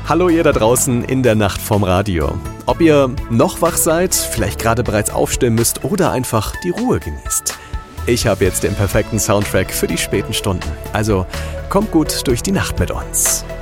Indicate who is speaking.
Speaker 1: Hallo ihr da draußen in der Nacht vorm Radio. Ob ihr noch wach seid, vielleicht gerade bereits aufstehen müsst oder einfach die Ruhe genießt. Ich habe jetzt den perfekten Soundtrack für die späten Stunden. Also kommt gut durch die Nacht mit uns.